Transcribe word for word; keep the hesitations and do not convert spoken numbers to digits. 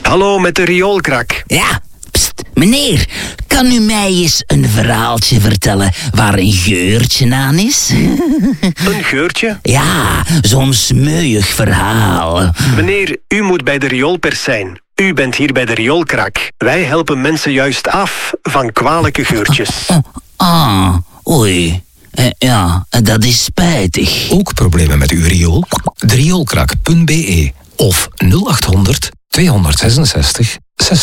Hallo, met de rioolkrak. Ja, pst, meneer, kan u mij eens een verhaaltje vertellen waar een geurtje aan is? Een geurtje? Ja, zo'n smeuig verhaal. Meneer, u moet bij de rioolpers zijn. U bent hier bij de rioolkrak. Wij helpen mensen juist af van kwalijke geurtjes. Oh, ah, oei. Eh, ja, dat is spijtig. Ook problemen met uw riool? drioolkrak punt be of nul acht honderd tweehonderdzesenzestig zestig